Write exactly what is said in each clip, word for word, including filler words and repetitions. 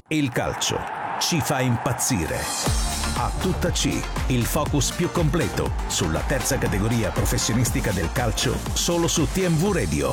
Il calcio ci fa impazzire. A tutta C, il focus più completo sulla terza categoria professionistica del calcio, solo su T M V Radio.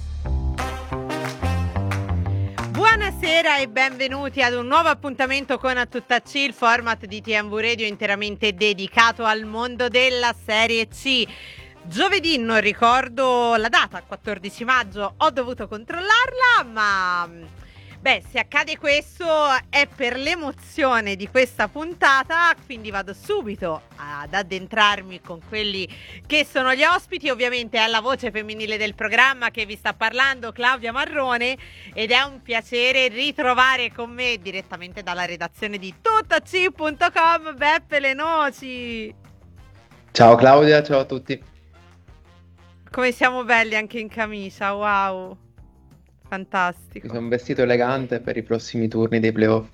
Buonasera e benvenuti ad un nuovo appuntamento con A Tutta C, il format di T M V Radio interamente dedicato al mondo della Serie C. Giovedì, non ricordo la data, quattordici maggio, ho dovuto controllarla, ma beh, se accade questo è per l'emozione di questa puntata, quindi vado subito ad addentrarmi con quelli che sono gli ospiti. Ovviamente è la voce femminile del programma che vi sta parlando, Claudia Marrone, ed è un piacere ritrovare con me direttamente dalla redazione di tuttac punto com Beppe Le Noci. Ciao Claudia, ciao a tutti. Come siamo belli anche in camicia, wow, fantastico. Mi sono un vestito elegante per i prossimi turni dei playoff.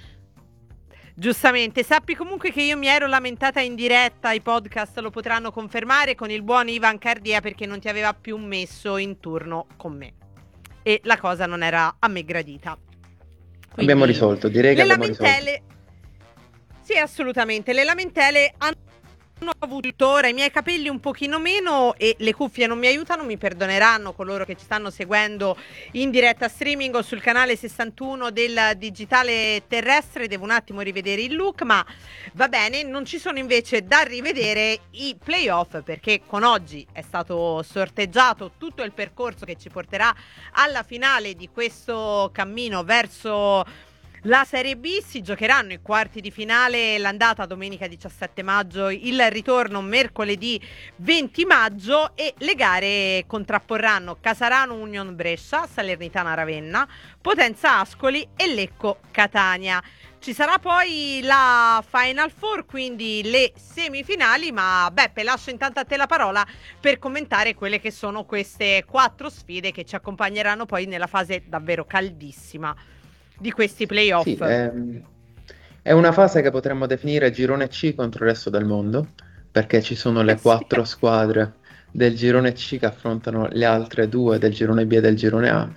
Giustamente, sappi comunque che io mi ero lamentata in diretta, i podcast lo potranno confermare, con il buon Ivan Cardia, perché non ti aveva più messo in turno con me e la cosa non era a me gradita. Quindi, abbiamo risolto, direi che le abbiamo lamentele... risolto. Sì, assolutamente, le lamentele hanno Ho avuto ora i miei capelli un pochino meno e le cuffie non mi aiutano, mi perdoneranno coloro che ci stanno seguendo in diretta streaming o sul canale sessantuno del digitale terrestre. Devo un attimo rivedere il look, ma va bene. Non ci sono invece da rivedere i playoff, perché con oggi è stato sorteggiato tutto il percorso che ci porterà alla finale di questo cammino verso la Serie B. Si giocheranno i quarti di finale, l'andata domenica diciassette maggio, il ritorno mercoledì venti maggio, e le gare contrapporranno Casarano Union Brescia, Salernitana Ravenna, Potenza Ascoli e Lecco Catania. Ci sarà poi la Final Four, quindi le semifinali, ma Beppe, lascio intanto a te la parola per commentare quelle che sono queste quattro sfide che ci accompagneranno poi nella fase davvero caldissima di questi playoff. Sì, è, è una fase che potremmo definire girone C contro il resto del mondo, perché ci sono le Sì. quattro squadre del girone C che affrontano le altre due del girone B e del girone A.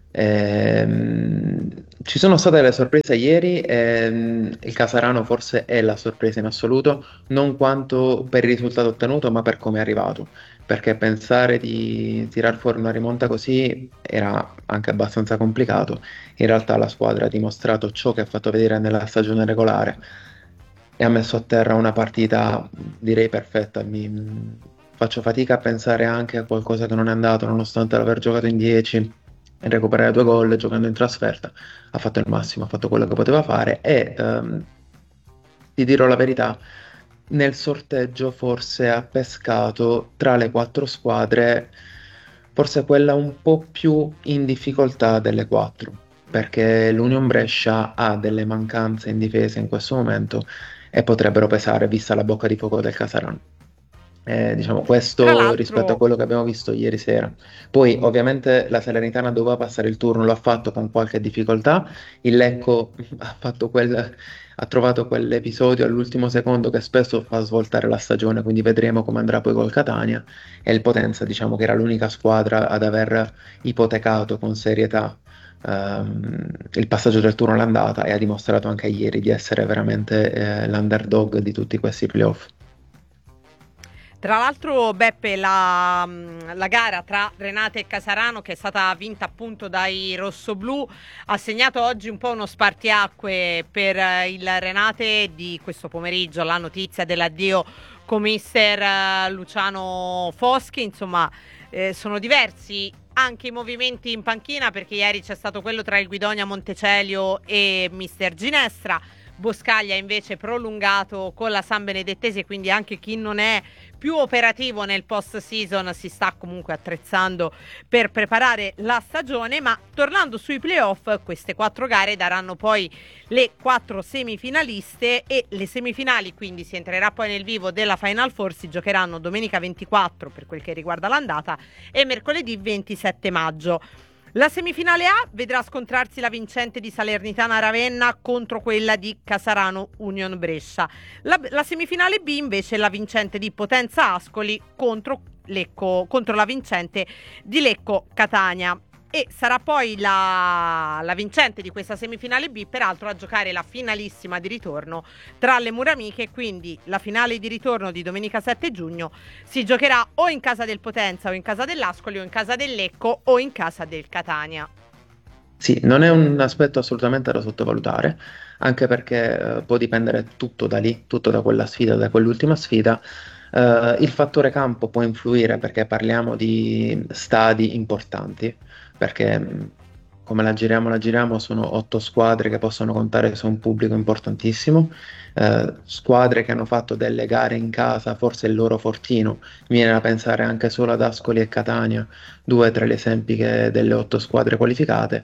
Ehm, ci sono state delle sorprese ieri, ehm, il Casarano forse è la sorpresa in assoluto, non quanto per il risultato ottenuto, ma per come è arrivato. Perché pensare di tirar fuori una rimonta così era anche abbastanza complicato. In realtà la squadra ha dimostrato ciò che ha fatto vedere nella stagione regolare e ha messo a terra una partita, direi, perfetta. Mi faccio fatica a pensare anche a qualcosa che non è andato, nonostante l'aver giocato in dieci e recuperare due gol giocando in trasferta. Ha fatto il massimo, ha fatto quello che poteva fare e ehm, ti dirò la verità, nel sorteggio forse ha pescato tra le quattro squadre, forse quella un po' più in difficoltà delle quattro, perché l'Union Brescia ha delle mancanze in difesa in questo momento e potrebbero pesare vista la bocca di fuoco del Casarano. Eh, diciamo questo rispetto a quello che abbiamo visto ieri sera. Poi ovviamente la Salernitana doveva passare il turno, lo ha fatto con qualche difficoltà. Il Lecco ha fatto quel, ha trovato quell'episodio all'ultimo secondo che spesso fa svoltare la stagione, quindi vedremo come andrà poi col Catania. E il Potenza, diciamo che era l'unica squadra ad aver ipotecato con serietà ehm, il passaggio del turno all'andata, e ha dimostrato anche ieri di essere veramente eh, l'underdog di tutti questi playoff. Tra l'altro, Beppe, la, la gara tra Renate e Casarano, che è stata vinta appunto dai rossoblù, ha segnato oggi un po' uno spartiacque per il Renate di questo pomeriggio, la notizia dell'addio con mister Luciano Foschi. Insomma, eh, sono diversi anche i movimenti in panchina, perché ieri c'è stato quello tra il Guidonia Montecelio e mister Ginestra. Boscaglia invece prolungato con la San Benedettese, quindi anche chi non è più operativo nel post season si sta comunque attrezzando per preparare la stagione. Ma tornando sui playoff, queste quattro gare daranno poi le quattro semifinaliste, e le semifinali, quindi si entrerà poi nel vivo della Final Four, si giocheranno domenica ventiquattro per quel che riguarda l'andata e mercoledì ventisette maggio. La semifinale A vedrà scontrarsi la vincente di Salernitana Ravenna contro quella di Casarano Union Brescia. La, la semifinale B invece la vincente di Potenza Ascoli contro, Lecco, contro la vincente di Lecco Catania. e sarà poi la, la vincente di questa semifinale B, peraltro, a giocare la finalissima di ritorno tra le Muramiche. Quindi la finale di ritorno di domenica sette giugno si giocherà o in casa del Potenza o in casa dell'Ascoli o in casa del Lecco o in casa del Catania. Sì, non è un aspetto assolutamente da sottovalutare, anche perché eh, può dipendere tutto da lì, tutto da quella sfida, da quell'ultima sfida. Eh, il fattore campo può influire perché parliamo di stadi importanti, perché mh, come la giriamo, la giriamo, sono otto squadre che possono contare su un pubblico importantissimo, eh, squadre che hanno fatto delle gare in casa, forse il loro fortino, mi viene da pensare anche solo ad Ascoli e Catania, due tra gli esempi che- delle otto squadre qualificate.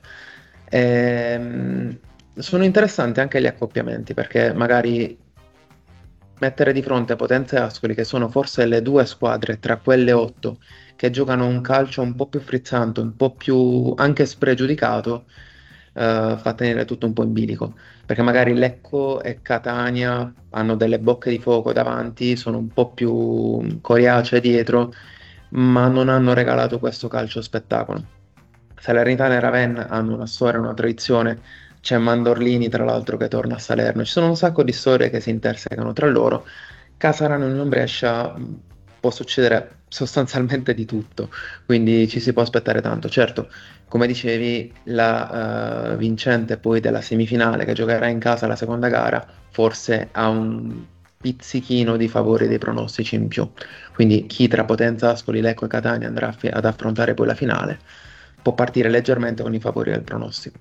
Ehm, sono interessanti anche gli accoppiamenti perché magari mettere di fronte Potenza e Ascoli, che sono forse le due squadre tra quelle otto che giocano un calcio un po' più frizzante, un po' più anche spregiudicato, eh, fa tenere tutto un po' in bilico. Perché magari Lecco e Catania hanno delle bocche di fuoco davanti, sono un po' più coriacee dietro, ma non hanno regalato questo calcio spettacolo. Salernitana e Ravenna hanno una storia, una tradizione, c'è Mandorlini tra l'altro che torna a Salerno, ci sono un sacco di storie che si intersecano tra loro. Casarano in Brescia mh, può succedere sostanzialmente di tutto, quindi ci si può aspettare tanto. Certo, come dicevi, la eh, vincente poi della semifinale che giocherà in casa la seconda gara forse ha un pizzichino di favore dei pronostici in più. Quindi chi tra Potenza, Ascoli, Lecco e Catania andrà a fi- ad affrontare poi la finale può partire leggermente con i favori del pronostico.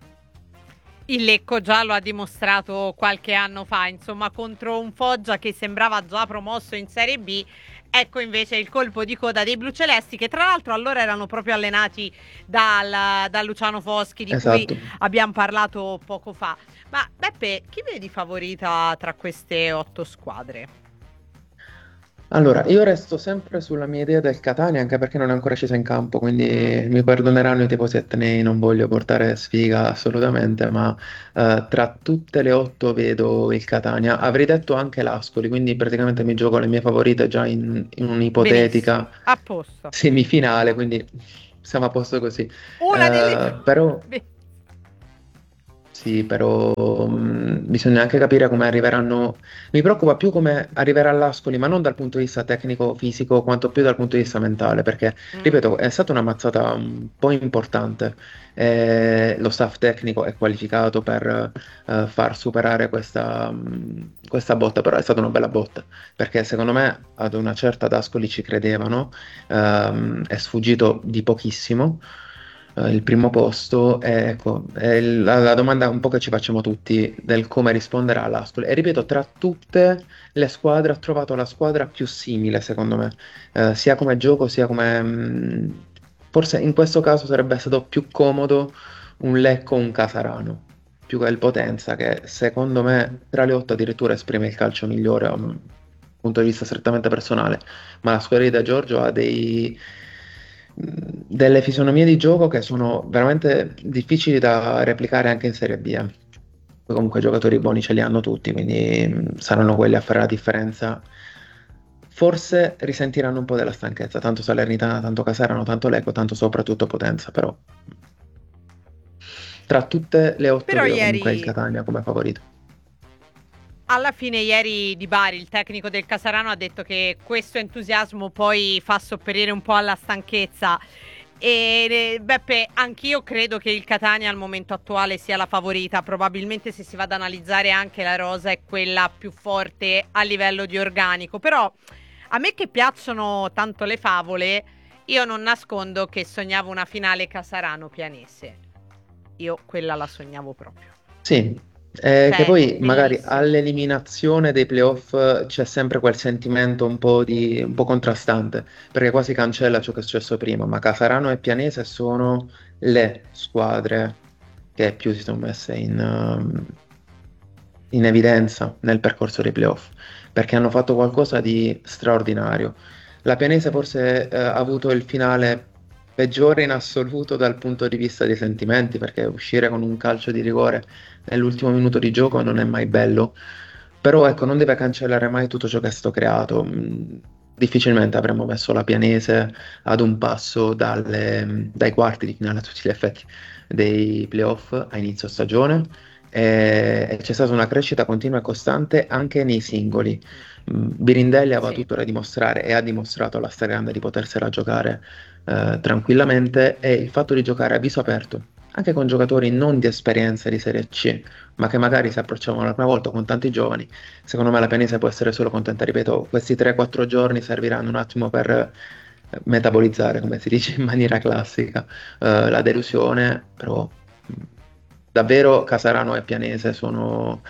Il Lecco già lo ha dimostrato qualche anno fa, insomma, contro un Foggia che sembrava già promosso in Serie B. Ecco invece il colpo di coda dei blucelesti, che tra l'altro allora erano proprio allenati dal, da Luciano Foschi, di cui Esatto. abbiamo parlato poco fa. Ma Beppe, chi vedi favorita tra queste otto squadre? Allora, io resto sempre sulla mia idea del Catania, anche perché non è ancora scesa in campo, Mm. quindi mi perdoneranno i tifosi attenei, non voglio portare sfiga assolutamente, ma eh, tra tutte le otto vedo il Catania. Avrei detto anche l'Ascoli, quindi praticamente mi gioco le mie favorite già in, in Benissimo, un'ipotetica a posto. semifinale, quindi siamo a posto così. Una delle Eh, però due. Sì, però mh, bisogna anche capire come arriveranno. Mi preoccupa più come arriverà l'Ascoli, ma non dal punto di vista tecnico-fisico, quanto più dal punto di vista mentale, perché, Mm. ripeto, è stata una mazzata un po' importante. Eh, lo staff tecnico è qualificato per eh, far superare questa, mh, questa botta, però è stata una bella botta, perché secondo me ad una certa ad Ascoli ci credevano, ehm, è sfuggito di pochissimo eh, il primo posto. E ecco, è il- la, la domanda un po' che ci facciamo tutti del come risponderà all'Ascoli. E ripeto, tra tutte le squadre ha trovato la squadra più simile, secondo me, Eh, sia come gioco, sia come... mh, forse in questo caso sarebbe stato più comodo un Lecco o un Casarano, più che il Potenza, che secondo me tra le otto addirittura esprime il calcio migliore da un punto di vista strettamente personale, ma la squadra di Da Giorgio ha dei, delle fisionomie di gioco che sono veramente difficili da replicare anche in Serie B. eh. Poi comunque i giocatori buoni ce li hanno tutti, quindi mh, saranno quelli a fare la differenza. Forse risentiranno un po' della stanchezza, tanto Salernitana, tanto Caserano, tanto Lecco, tanto soprattutto Potenza, però tra tutte le otto Però vedo comunque il ieri, Catania come favorito. alla fine ieri Di Bari, il tecnico del Casarano, ha detto che questo entusiasmo poi fa sopperire un po' alla stanchezza. E eh, Beppe, anch'io credo che il Catania al momento attuale sia la favorita. Probabilmente, se si va ad analizzare anche la rosa, è quella più forte a livello di organico. Però a me, che piacciono tanto le favole, io non nascondo che sognavo una finale Casarano-Pianese. Io quella la sognavo proprio. Sì, eh, che Cioè, poi magari bellissimo. all'eliminazione dei playoff eh, c'è sempre quel sentimento un po' di, un po' contrastante, perché quasi cancella ciò che è successo prima, ma Casarano e Pianese sono le squadre che più si sono messe in, ehm, in evidenza nel percorso dei playoff, perché hanno fatto qualcosa di straordinario. La Pianese forse eh, ha avuto il finale peggiore in assoluto dal punto di vista dei sentimenti, perché uscire con un calcio di rigore nell'ultimo minuto di gioco non è mai bello, però ecco, non deve cancellare mai tutto ciò che è stato creato. Mm, difficilmente avremmo messo la Pianese ad un passo dalle- dai quarti di finale a tutti gli effetti dei playoff a inizio stagione. E, e c'è stata una crescita continua e costante anche nei singoli. Mm, Birindelli aveva Sì. tutto da dimostrare e ha dimostrato alla stragrande di potersela giocare eh, tranquillamente, e il fatto di giocare a viso aperto, anche con giocatori non di esperienza di Serie C, ma che magari si approcciavano la prima volta con tanti giovani, secondo me la Pianese può essere solo contenta. Ripeto, questi tre quattro giorni serviranno un attimo per eh, metabolizzare, come si dice in maniera classica, eh, la delusione, però mh, davvero Casarano e Pianese sono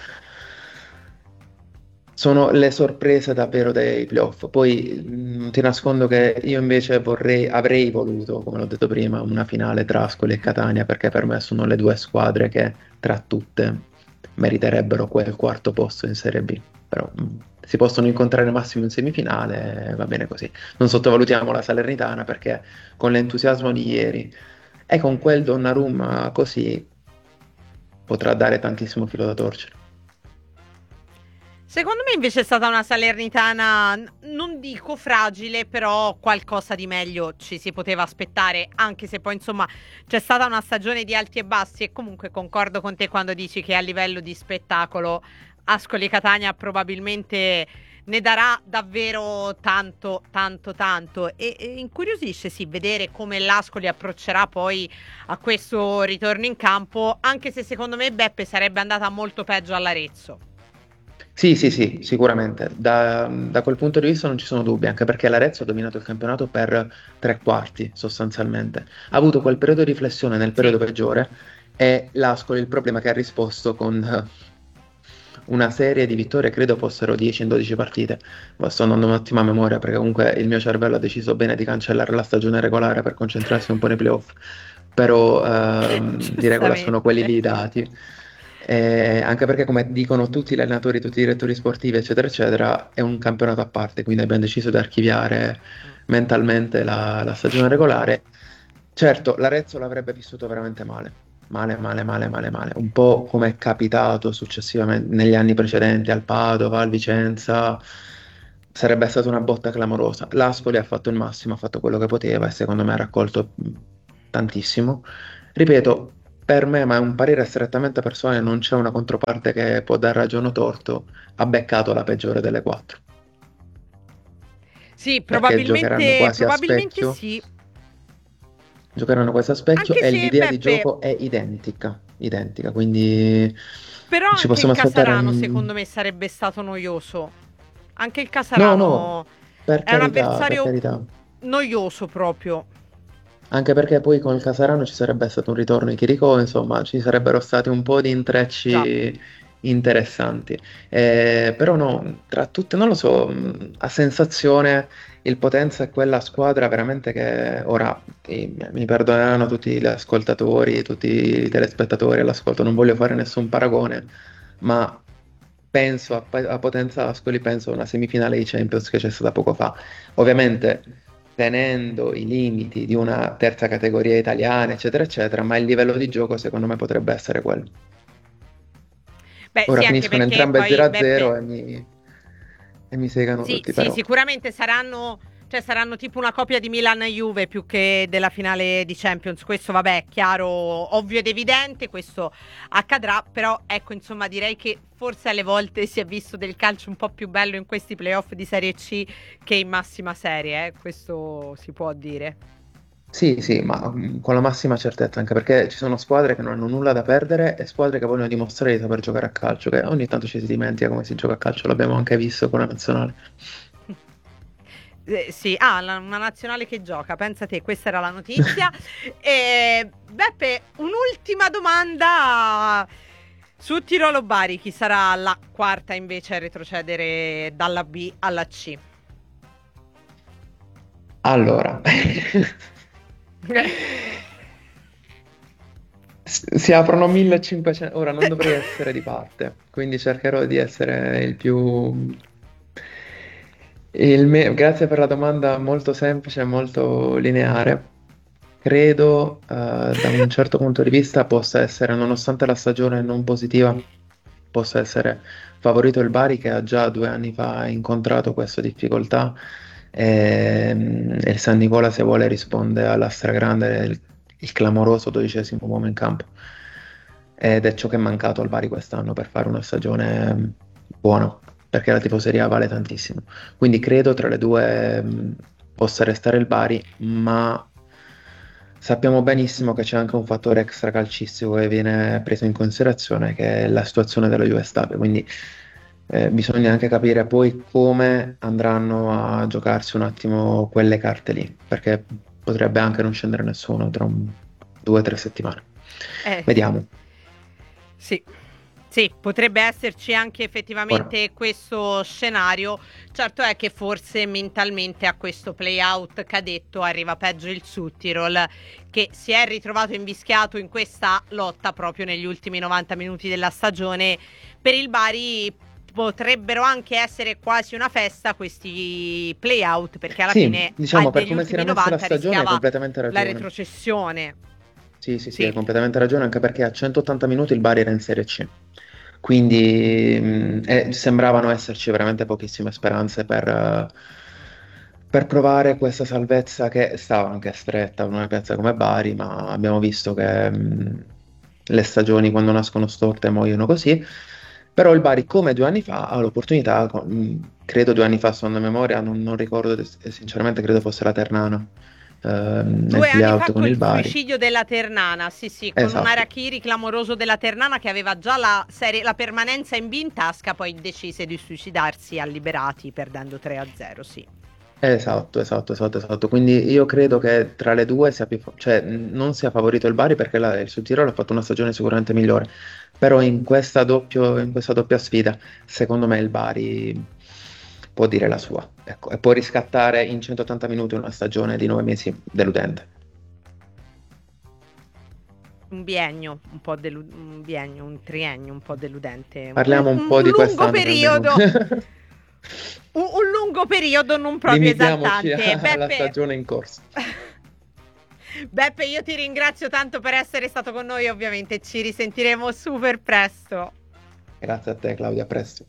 sono le sorprese davvero dei playoff. Poi mh, non ti nascondo che io invece vorrei, avrei voluto, come l'ho detto prima, una finale tra Ascoli e Catania, perché per me sono le due squadre che tra tutte meriterebbero quel quarto posto in Serie B. Però mh, si possono incontrare massimo in semifinale, e va bene così. Non sottovalutiamo la Salernitana, perché con l'entusiasmo di ieri e con quel Donnarumma così potrà dare tantissimo filo da torcere. Secondo me invece è stata una Salernitana, n- non dico fragile, però qualcosa di meglio ci si poteva aspettare, anche se poi insomma c'è stata una stagione di alti e bassi, e comunque concordo con te quando dici che a livello di spettacolo Ascoli Catania probabilmente ne darà davvero tanto, tanto, tanto, e, e incuriosisce sì vedere come l'Ascoli approccerà poi a questo ritorno in campo, anche se secondo me Beppe sarebbe andata molto peggio all'Arezzo. Sì, sì, sì, sicuramente. Da, da quel punto di vista non ci sono dubbi, anche perché l'Arezzo ha dominato il campionato per tre quarti, sostanzialmente. Ha avuto quel periodo di riflessione nel Sì. periodo peggiore, e l'Ascoli il problema è che ha risposto con eh, una serie di vittorie, credo fossero dieci in dodici partite. Ma sto andando un attimo a memoria, perché comunque il mio cervello ha deciso bene di cancellare la stagione regolare per concentrarsi un po' nei playoff. Però ehm, di regola sono quelli Giustamente. lì i dati. Eh, anche perché, come dicono tutti gli allenatori, tutti i direttori sportivi, eccetera, eccetera, è un campionato a parte, quindi abbiamo deciso di archiviare Mm. mentalmente la, la stagione regolare. Certo, l'Arezzo l'avrebbe vissuto veramente male, male, male, male, male, male, un po' come è capitato successivamente negli anni precedenti al Padova, al Vicenza. Sarebbe stata una botta clamorosa. L'Ascoli ha fatto il massimo, ha fatto quello che poteva e secondo me ha raccolto mh, tantissimo. Ripeto, per me, ma è un parere strettamente personale, non c'è una controparte che può dar ragione o torto, ha beccato la peggiore delle quattro, Sì, perché giocheranno probabilmente, quasi a probabilmente specchio, sì. giocheranno quasi a specchio Anche e se l'idea di Beppe, gioco è identica, identica, quindi però ci anche il possiamo aspettare Casarano un... secondo me sarebbe stato noioso. Anche il No, no, Casarano per è un carità, per avversario carità. noioso proprio. Anche perché poi con il Casarano ci sarebbe stato un ritorno di Chirico, insomma, ci sarebbero stati un po' di Già. intrecci interessanti. Eh, però no, tra tutte, non lo so, mh, a sensazione il Potenza è quella squadra veramente che ora eh, mi perdoneranno tutti gli ascoltatori, tutti i telespettatori all'ascolto, non voglio fare nessun paragone, ma penso a, a Potenza Ascoli, penso a una semifinale di Champions che c'è stata poco fa. Ovviamente tenendo i limiti di una terza categoria italiana, eccetera, eccetera, ma il livello di gioco secondo me potrebbe essere quello. Beh, Ora sì, anche finiscono perché entrambe poi zero a zero Beppe. e mi, e mi segano Sì, tutti, sì, però. sicuramente saranno, cioè saranno tipo una copia di Milan-Juve più che della finale di Champions. Questo, vabbè, è chiaro, ovvio ed evidente, questo accadrà, però ecco, insomma, direi che forse alle volte si è visto del calcio un po' più bello in questi playoff di Serie C che in massima serie, eh? Questo si può dire. Sì, sì, ma mm, con la massima certezza, anche perché ci sono squadre che non hanno nulla da perdere e squadre che vogliono dimostrare di saper giocare a calcio, che ogni tanto ci si dimentica come si gioca a calcio, l'abbiamo anche visto con la nazionale. Eh, sì, ah, la- una nazionale che gioca, pensa te, questa era la notizia. E, Beppe, un'ultima domanda su Tirolo Bari, chi sarà la quarta invece a retrocedere dalla B alla C? Allora, S- si aprono millecinquecento, ora non dovrei essere di parte, quindi cercherò di essere il più... il me- Grazie per la domanda molto semplice e molto lineare. Credo, eh, da un certo punto di vista, possa essere, nonostante la stagione non positiva, possa essere favorito il Bari, che ha già due anni fa incontrato questa difficoltà E, e il San Nicola, se vuole, risponde alla stragrande, il, il clamoroso dodicesimo uomo in campo. Ed è ciò che è mancato al Bari quest'anno per fare una stagione buona, perché la tifoseria vale tantissimo. Quindi credo tra le due mh, possa restare il Bari, ma sappiamo benissimo che c'è anche un fattore extracalcistico che viene preso in considerazione, che è la situazione della Juve Stabia. Quindi eh, bisogna anche capire poi come andranno a giocarsi un attimo quelle carte lì, perché potrebbe anche non scendere nessuno tra un, due o tre settimane. Eh. Vediamo. Sì. Sì, potrebbe esserci anche effettivamente Ora. questo scenario. Certo è che forse mentalmente a questo play-out cadetto arriva peggio il Südtirol, che si è ritrovato invischiato in questa lotta proprio negli ultimi novanta minuti della stagione. Per il Bari potrebbero anche essere quasi una festa questi play-out, perché alla Sì, fine diciamo, a per degli come si era ultimi messa la novanta stagione hai rischiava completamente la ragione. retrocessione. Sì, sì, sì, Sì. hai completamente ragione, anche perché a centottanta minuti il Bari era in Serie C. Quindi mh, eh, sembravano esserci veramente pochissime speranze per, eh, per provare questa salvezza che stava anche stretta in una piazza come Bari, ma abbiamo visto che mh, le stagioni quando nascono storte muoiono così. Però il Bari, come due anni fa, ha l'opportunità, con- mh, credo due anni fa, sono a memoria, non, non ricordo, eh, sinceramente credo fosse la Ternana, ehm, nel Due anni fa play-out con il col Bari. suicidio della Ternana, sì sì, con un Esatto. harakiri clamoroso della Ternana che aveva già la, serie, la permanenza in B in tasca, poi decise di suicidarsi a Liberati perdendo tre a zero, sì. Esatto, esatto, esatto, esatto. Quindi io credo che tra le due sia più, fa- cioè, mh, non sia favorito il Bari perché la, il Südtirol ha fatto una stagione sicuramente migliore, però in questa doppio, in questa doppia sfida, secondo me il Bari può dire la sua, ecco, e può riscattare in centottanta minuti una stagione di nove mesi deludente. Un biennio, un po' delu- un biennio, un triennio un po' deludente. Parliamo Un, un un- po' un di lungo quest'anno che periodo. almeno un, un lungo periodo non proprio limitiamoci esaltante. alla Beppe, stagione in corso. Beppe, io ti ringrazio tanto per essere stato con noi, ovviamente ci risentiremo super presto. Grazie a te, Claudia, a presto.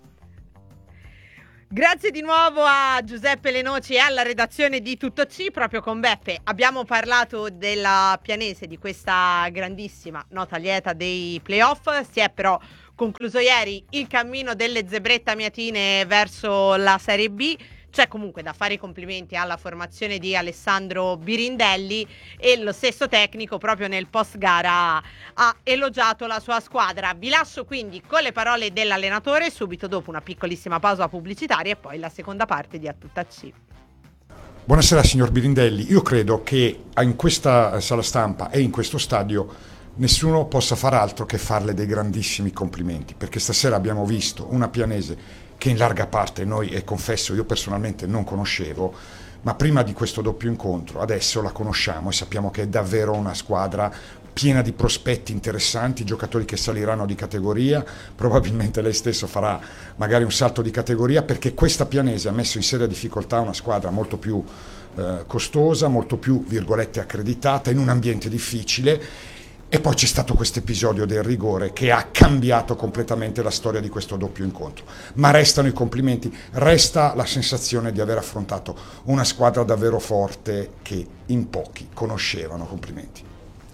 Grazie di nuovo a Giuseppe Lenoci e alla redazione di Tutto C. Proprio con Beppe abbiamo parlato della Pianese, di questa grandissima nota lieta dei playoff. Si è però concluso ieri il cammino delle zebrette amiatine verso la Serie B. C'è comunque da fare i complimenti alla formazione di Alessandro Birindelli, e lo stesso tecnico proprio nel post gara ha elogiato la sua squadra. Vi lascio quindi con le parole dell'allenatore subito dopo una piccolissima pausa pubblicitaria e poi la seconda parte di A Tutta C. Buonasera signor Birindelli, io credo che in questa sala stampa e in questo stadio nessuno possa far altro che farle dei grandissimi complimenti, perché stasera abbiamo visto una Pianese che in larga parte noi, e confesso, io personalmente non conoscevo, ma prima di questo doppio incontro adesso la conosciamo e sappiamo che è davvero una squadra piena di prospetti interessanti, giocatori che saliranno di categoria, probabilmente lei stesso farà magari un salto di categoria, perché questa Pianese ha messo in seria difficoltà una squadra molto più eh, costosa, molto più, virgolette, accreditata, in un ambiente difficile. E poi c'è stato questo episodio del rigore che ha cambiato completamente la storia di questo doppio incontro. Ma restano i complimenti, resta la sensazione di aver affrontato una squadra davvero forte che in pochi conoscevano. Complimenti.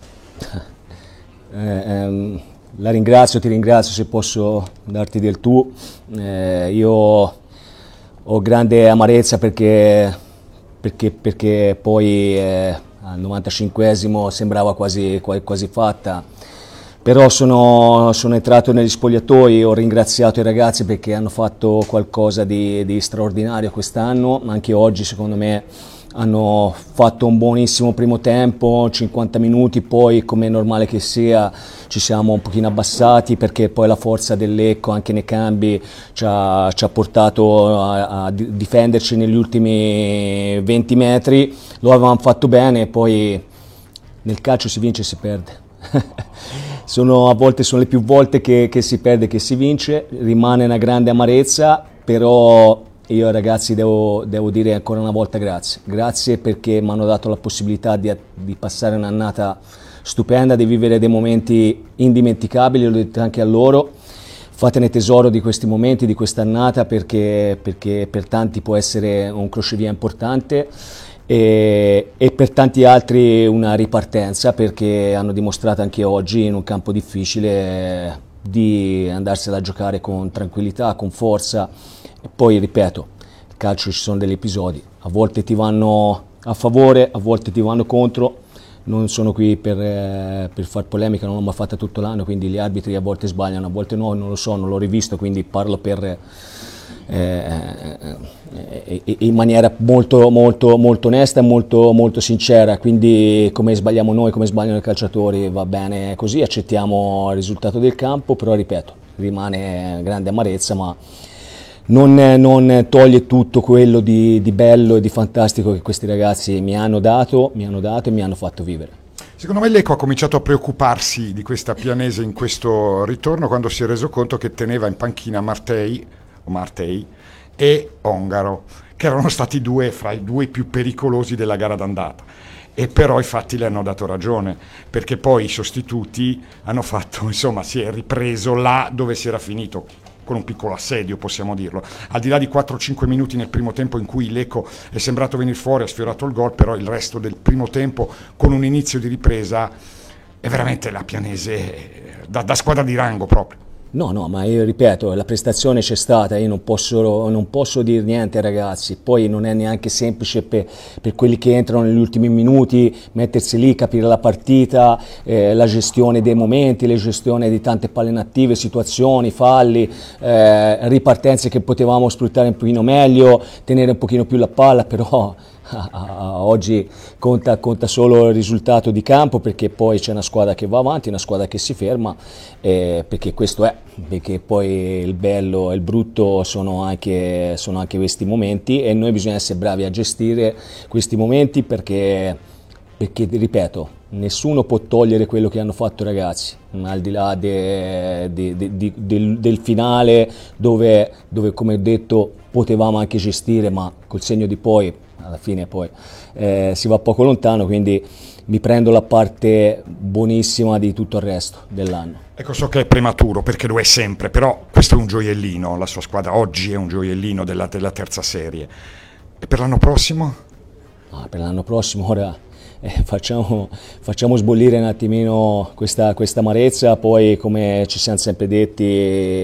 Eh, ehm, la ringrazio, ti ringrazio se posso darti del tu. Eh, io ho grande amarezza perché, perché, perché poi... Eh, al novantacinquesimo sembrava quasi, quasi fatta, però sono, sono entrato negli spogliatoi, ho ringraziato i ragazzi perché hanno fatto qualcosa di, di straordinario quest'anno, anche oggi secondo me hanno fatto un buonissimo primo tempo, cinquanta minuti, poi come è normale che sia ci siamo un pochino abbassati perché poi la forza del Lecco anche nei cambi ci ha, ci ha portato a, a difenderci negli ultimi venti metri, lo avevamo fatto bene, poi nel calcio si vince e si perde. sono, a volte sono le più volte che, che si perde che si vince, rimane una grande amarezza, però io ragazzi devo, devo dire ancora una volta grazie, grazie perché mi hanno dato la possibilità di, di passare un'annata stupenda, di vivere dei momenti indimenticabili, l'ho detto anche a loro. fatene tesoro di questi momenti, di quest'annata, perché, perché per tanti può essere un crocevia importante e, e per tanti altri una ripartenza, perché hanno dimostrato anche oggi in un campo difficile di andarsela a giocare con tranquillità, con forza. E poi ripeto, il calcio ci sono degli episodi, a volte ti vanno a favore, a volte ti vanno contro. Non sono qui per, eh, per far polemica, non l'ho mai fatta tutto l'anno, quindi gli arbitri a volte sbagliano, a volte no, non lo so, non l'ho rivisto, quindi parlo per, eh, eh, eh, in maniera molto, molto, molto onesta e molto, molto sincera, quindi come sbagliamo noi, come sbagliano i calciatori, va bene così, accettiamo il risultato del campo, però ripeto, rimane grande amarezza, ma Non, non toglie tutto quello di, di bello e di fantastico che questi ragazzi mi hanno dato, mi hanno dato e mi hanno fatto vivere. Secondo me Lecco ha cominciato a preoccuparsi di questa Pianese in questo ritorno quando si è reso conto che teneva in panchina Martei, o Martei e Ongaro, che erano stati due fra i due più pericolosi della gara d'andata. E però i fatti le hanno dato ragione, perché poi i sostituti hanno fatto, insomma, si è ripreso là dove si era finito, con un piccolo assedio, possiamo dirlo. Al di là di quattro cinque minuti nel primo tempo in cui Lecco è sembrato venire fuori, ha sfiorato il gol, però il resto del primo tempo, con un inizio di ripresa, è veramente la Pianese da, da squadra di rango proprio. No, no, ma io ripeto, la prestazione c'è stata, io non posso, non posso dire niente ragazzi, poi non è neanche semplice per, per quelli che entrano negli ultimi minuti, mettersi lì, capire la partita, eh, la gestione dei momenti, la gestione di tante palle inattive, situazioni, falli, eh, ripartenze che potevamo sfruttare un pochino meglio, tenere un pochino più la palla, però Ah, ah, oggi conta, conta solo il risultato di campo, perché poi c'è una squadra che va avanti, una squadra che si ferma, eh, perché questo è, perché poi il bello e il brutto sono anche, sono anche questi momenti e noi bisogna essere bravi a gestire questi momenti, perché, perché ripeto, nessuno può togliere quello che hanno fatto i ragazzi, al di là de, de, de, de, del, del finale dove, dove come ho detto potevamo anche gestire, ma col segno di poi alla fine poi eh, si va poco lontano, quindi mi prendo la parte buonissima di tutto il resto dell'anno. Ecco, so che è prematuro perché lo è sempre, però questo è un gioiellino, la sua squadra oggi è un gioiellino della, della terza serie. E per l'anno prossimo? Ah, per l'anno prossimo ora eh, facciamo, facciamo sbollire un attimino questa, questa amarezza, poi come ci siamo sempre detti